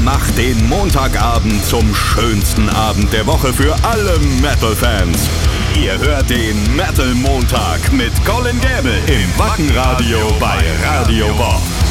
macht den Montagabend zum schönsten Abend der Woche für alle Metal-Fans. Ihr hört den Metal Montag mit Colin Gäbel im Wackenradio bei Radio Bob.